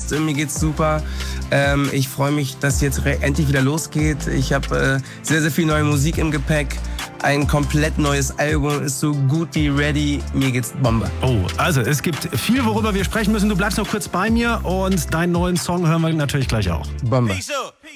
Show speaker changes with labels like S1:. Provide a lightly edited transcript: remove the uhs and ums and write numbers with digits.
S1: passt, mir geht's super. Ich freue mich, dass jetzt endlich wieder losgeht. Ich habe sehr, sehr viel neue Musik im Gepäck. Ein komplett neues Album ist so gut wie ready. Mir geht's Bombe.
S2: Oh, also es gibt viel, worüber wir sprechen müssen. Du bleibst noch kurz bei mir und deinen neuen Song hören wir natürlich gleich auch.
S1: Bombe.